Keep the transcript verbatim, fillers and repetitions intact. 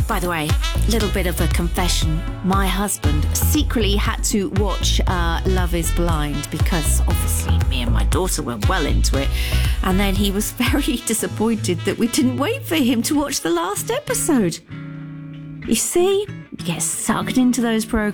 By the way, little bit of a confession. My husband secretly had to watch uh, Love is Blind because obviously me and my daughter were well into it. And then he was very disappointed that we didn't wait for him to watch the last episode. You see, you get sucked into those programs.